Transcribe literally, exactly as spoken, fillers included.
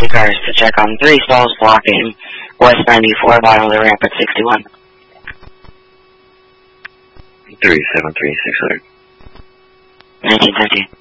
two cars to check on three stalls blocking West ninety-four, bottom of the ramp at sixty-one. three seven three six hundred. nineteen fifty.